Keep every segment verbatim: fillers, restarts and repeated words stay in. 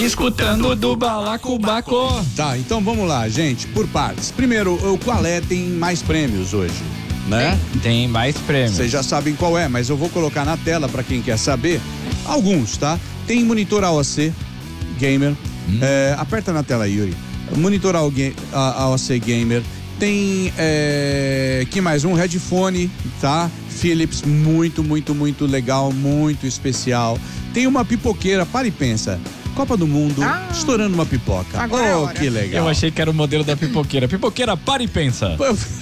Escutando do Balacobaco. Tá, então vamos lá, gente, por partes. Primeiro, o qual é tem mais prêmios hoje, né? Tem, tem mais prêmios. Vocês já sabem qual é, mas eu vou colocar na tela pra quem quer saber. Alguns, tá? Tem monitor A O C Gamer. Hum. É, aperta na tela, Yuri. Monitor A O C Gamer. Tem, é, que mais? Um headphone, tá? Philips, muito, muito, muito legal, muito especial. Tem uma pipoqueira, para e pensa. Copa do Mundo, ah, estourando uma pipoca. Agora oh, é que legal. Eu achei que era o modelo da pipoqueira. Pipoqueira, para e pensa.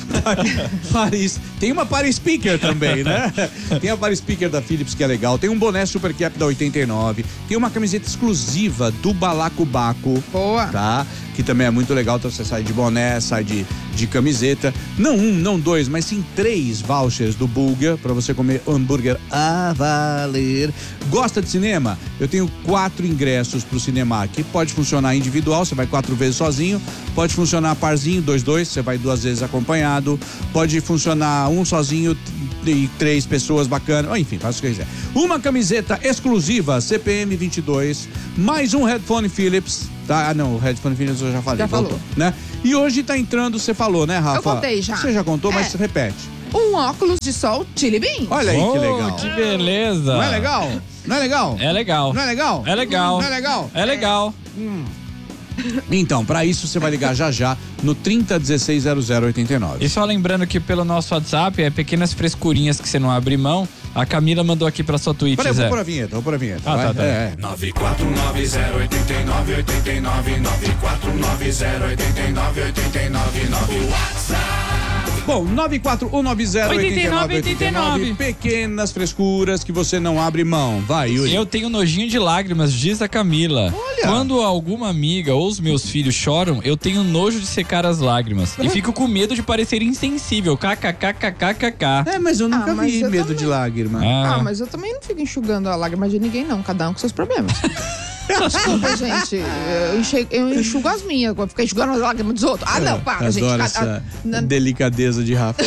Paris. Tem uma Paris Speaker também, né? Tem a Paris Speaker da Philips, que é legal. Tem um boné Super Cap da oitenta e nove. Tem uma camiseta exclusiva do Balacobaco. Boa. Tá? Que também é muito legal. Então você sai de boné, sai de, de camiseta. Não um, não dois, mas sim três vouchers do Bulga pra você comer hambúrguer a valer. Gosta de cinema? Eu tenho quatro ingressos pro cinema, que pode funcionar individual, você vai quatro vezes sozinho. Pode funcionar parzinho, dois, dois, você vai duas vezes acompanhado. Pode funcionar um sozinho e três pessoas, bacana. Enfim, faz o que quiser. Uma camiseta exclusiva C P M vinte e dois, mais um headphone Philips, tá? Ah, não, o headphone Philips eu já falei. Já voltou, falou. Né? E hoje tá entrando, você falou, né, Rafa? Eu contei já. Você já contou, É. mas repete. Um óculos de sol Chili Bean. Olha aí oh, que legal. Que beleza. Não é legal? Não é legal? É legal. Não é legal? É legal. Não é legal? É legal. Hum. Então, pra isso você vai ligar já já no trinta, dezesseis, zero zero oitenta e nove. E só lembrando que pelo nosso WhatsApp é pequenas frescurinhas que você não abre mão. A Camila mandou aqui pra sua Twitch, Peraí, eu Zé. vou pôr a vinheta, vou pôr a vinheta. Ah, vai. tá, tá. É, é. nove quatro nove zero oito nove oito nove nove quatro nove zero oito nove oito nove nove WhatsApp. Bom, nove quatro um nove zero oito nove oito nove. Pequenas frescuras que você não abre mão. Vai, Yuri. Eu tenho nojinho de lágrimas, diz a Camila. Olha. Quando alguma amiga ou os meus filhos choram, eu tenho nojo de secar as lágrimas. E fico com medo de parecer insensível. Kkkkkkk. É, mas eu nunca Ah, mas vi eu medo também. de lágrima. Ah, Ah, mas eu também não fico enxugando a lágrima de ninguém, não. Cada um com seus problemas. Desculpa, gente. Eu enxugo, eu enxugo as minhas. Vou ficar enxugando as lágrimas dos outros. Ah, não, para, gente. Adoro Cada- essa na- delicadeza de Rafa.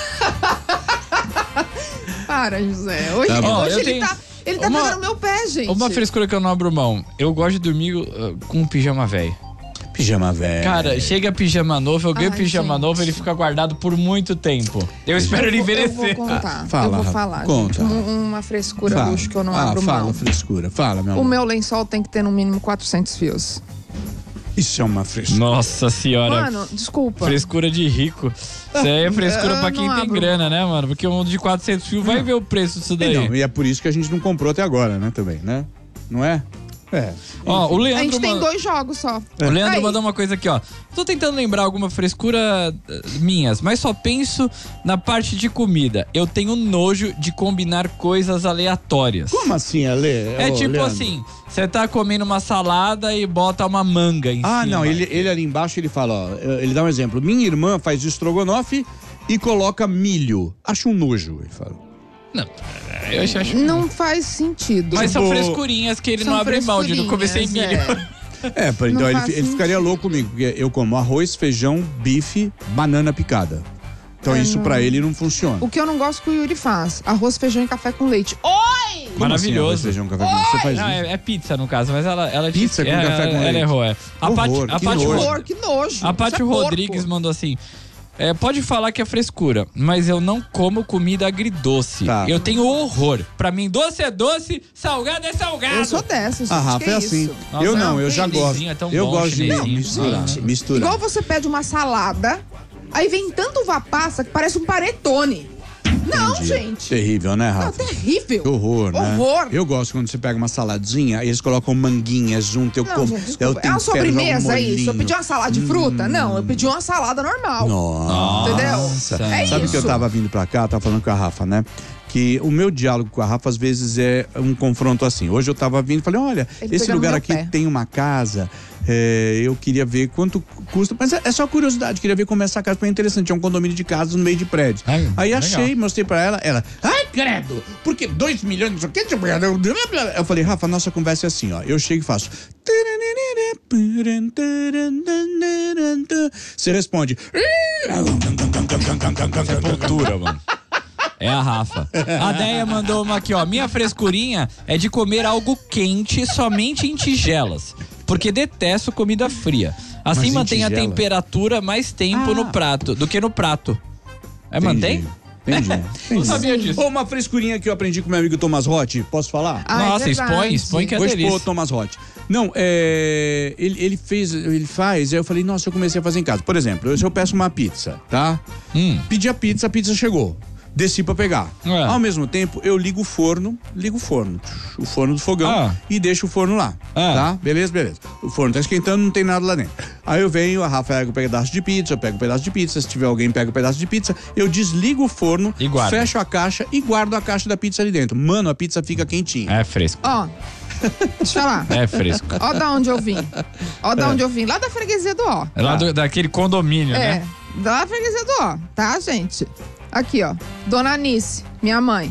Para, José. Hoje, Tá bom. hoje Eu ele tenho tá, ele tá uma- pegando meu pé, gente. uma frescura que eu não abro mão. Eu gosto de dormir uh, com um pijama velho. Pijama velho. Cara, chega pijama novo, eu ganho Ai, pijama gente. novo, ele fica guardado por muito tempo. Eu espero ele Eu vou- Eu envelhecer. vou contar. Fala, eu vou Rafa, falar, conta. gente. Um- uma frescura Fala. luxo que eu não ah, abro fala, mão. frescura. Fala, meu O amor. meu lençol tem que ter no mínimo quatrocentos fios. Isso é uma frescura. Nossa senhora. Mano, desculpa. Frescura de rico. Isso aí é frescura Eu pra quem não tem abro. grana, né, mano? Porque um de quatrocentos fios vai ver o preço disso daí. Não, e é por isso que a gente não comprou até agora, né, também, né? Não é? É. Ó, o A Leandro, gente tem man- dois jogos só. o Leandro Aí. mandou uma coisa aqui, ó. Tô tentando lembrar alguma frescura eh, minhas, mas só penso na parte de comida. Eu tenho nojo de combinar coisas aleatórias. Como assim, Ale? É Ô, tipo Leandro. assim, você tá comendo uma salada e bota uma manga em Ah, cima. não, ele, ele ali embaixo, ele fala, ó, ele dá um exemplo. Minha irmã faz estrogonofe e coloca milho. Acho um nojo, ele fala. Não, eu acho... acho- Não faz sentido. Mas são Tipo, frescurinhas que ele São não abre mão de não comer sem frescurinhas, milho. é. É, pra- então Não ele, faz ele ficaria sentido. louco comigo, porque eu como arroz, feijão, bife, banana picada. Então É, isso não. pra ele não funciona. O que eu não gosto que o Yuri faz: arroz, feijão e café com leite. Oi! Como assim, arroz, Maravilhoso. feijão, café com leite? Você faz Não, isso? é, é pizza no caso, mas ela, ela Pizza disse, com é, café com ela, leite. ela errou, é. A Horror, Paty, a que Paty, nojo. Ro- Horror, que nojo. a Paty Isso é porco. Rodrigues mandou assim. É, pode falar que é frescura, mas eu não como comida agridoce. Tá. Eu tenho horror. Pra mim, doce é doce, salgado é salgado. Eu sou dessas. A gente, Rafa que é é assim. isso? Nossa, eu não, não, eu já chinesinho gosto. é tão eu bom, gosto de chinesinho. misturar, Gente. misturar. Igual você pede uma salada, aí vem tanto uva passa que parece um panetone. Não, Entendi. gente. Terrível, né, Não, Rafa? terrível. Que horror, né? Horror. Eu gosto quando você pega uma saladinha e eles colocam manguinhas junto. Eu Não, como. gente, eu desculpa. É uma tempero, sobremesa jogo isso? Eu molhinho. pedi uma salada de fruta? Não, eu pedi uma salada normal. Nossa. Entendeu? É Sabe isso. que eu tava vindo pra cá, tava falando com a Rafa, né? Que o meu diálogo com a Rafa às vezes é um confronto assim. Hoje eu tava vindo e falei, olha, Ele esse pegando lugar meu aqui pé. tem uma casa, é, eu queria ver quanto custa, mas é, é só curiosidade, queria ver como é essa casa, porque é interessante, é um condomínio de casas no meio de prédio. Ai, Aí legal. achei, mostrei pra ela, ela, ai credo, porque dois milhões, não sei o que, eu falei, Rafa, nossa conversa é assim, ó, eu chego e faço... Você responde... Sepultura, mano. É a Rafa. A Deia mandou uma aqui, ó. Minha frescurinha é de comer algo quente somente em tigelas. porque detesto comida fria. Assim Mas em mantém a tigela? temperatura mais tempo Ah. no prato do que no prato. É, mantém? Entendi. Não Entendi. sabia disso. Ô, uma frescurinha que eu aprendi com meu amigo Thomas Roth, posso falar? Ah, é Nossa, expõe, verdade. expõe que é Vou expor o delícia. Thomas Roth. Não, é, ele, ele fez, ele faz, aí eu falei, nossa, eu comecei a fazer em casa. Por exemplo, eu- se eu peço uma pizza, tá? Hum. Pedi a pizza, a pizza chegou. Desci pra pegar. É. Ao mesmo tempo, eu ligo o forno, ligo o forno, o forno do fogão Ah. e deixo o forno lá, Ah. tá? Beleza, beleza. O forno tá esquentando, não tem nada lá dentro. Aí eu venho, a Rafa pega um pedaço de pizza, eu pego um pedaço de pizza, se tiver alguém pega um pedaço de pizza, eu desligo o forno, E guarda. fecho a caixa e guardo a caixa da pizza ali dentro. Mano, a pizza fica quentinha. É fresco. Ó, deixa eu falar. É fresco. Ó da onde eu vim. Ó É. da onde eu vim. Lá da freguesia do Ó. É lá do- daquele condomínio, É, né? da freguesia do Ó, tá, gente? Aqui, ó. Dona Anice, minha mãe.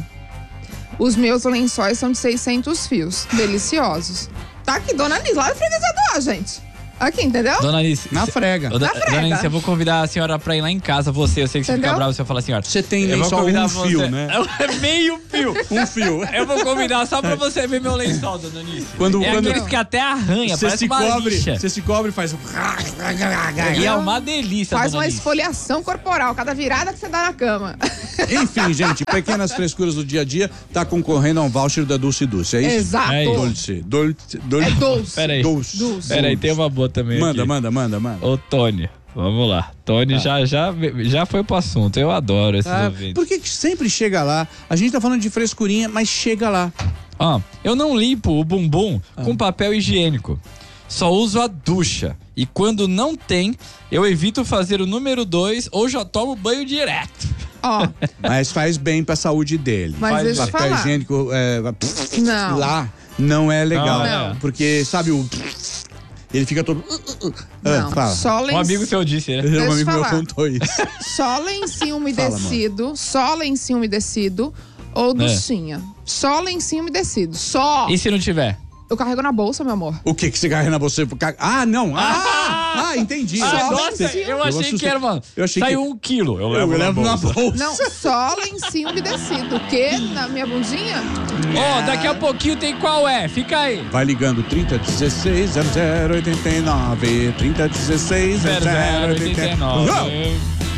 Os meus lençóis são de seiscentos fios. Deliciosos. Tá aqui, Dona Anice, lá da freguesia do Ó, gente. Aqui, entendeu? Dona Alice. Na cê- frega. Ô, da- Na frega. Dona Alice, eu vou convidar a senhora pra ir lá em casa, você. Eu sei que você Entendeu? fica bravo se eu falar, senhora. Você tem eu nem vou só convidar um você- fio, né? É meio fio. Um fio. Eu vou convidar só pra você ver meu lençol, Dona Alice. Quando- é quando- aqueles que até arranha, Você parece se uma cobre, lixa. você se cobre e faz um... E é uma delícia, Faz Dona uma Alice. esfoliação corporal, cada virada que você dá na cama. Enfim, gente, pequenas frescuras do dia a dia, tá concorrendo a um voucher da Dulce Dulce, é isso? Exato. É isso. Dulce, Dulce, Dulce. É doce. Peraí. Dulce. Dulce. Peraí, tem uma boa também Manda, aqui. manda, manda, manda. Ô, Tony, vamos lá. Tony já, já, já foi pro assunto. Eu adoro esses Ah, ouvintes. por que que sempre chega lá? A gente tá falando de frescurinha, mas chega lá. Ó, eu não limpo o bumbum Ah. com papel higiênico. Só uso a ducha. E quando não tem, eu evito fazer o número dois ou já tomo banho direto. Ó, Mas faz bem pra saúde dele. mas Faz deixa eu Papel falar. higiênico é, Não. lá não é legal. Não, é. Porque, sabe, o... Ele fica todo... Ah, Não, fala. só Um lenço, amigo seu disse, né? Um Deixa eu amigo meu falar. contou isso. só lencinho umedecido, só lencinho umedecido ou É. duchinha. Só lencinho umedecido, só. E se não tiver? Eu carrego na bolsa, meu amor. O que que você carrega na você? Ah, não. Ah, ah entendi. Ah, Eu nossa, assustei. eu achei assustei. que era, mano. Eu achei Saiu que- um quilo. Eu Eu levo, levo na na bolsa. bolsa. Não, só lencinho umedecido. O quê? Na minha bundinha? Ó, daqui a pouquinho tem qual é. Fica aí. Vai ligando trinta dezesseis zero zero oitenta e nove, trinta dezesseis zero zero oitenta e nove. zero zero oitenta e nove.